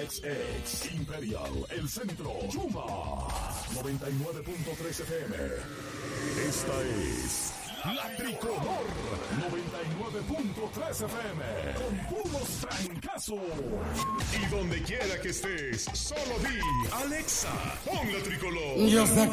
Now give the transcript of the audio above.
XX, Imperial, El Centro, Chuma, 99.3 FM. Esta es La Tricolor, 99.3 FM, con puros trancazos. Y donde quiera que estés, solo di, Alexa, pon La Tricolor. Yo sé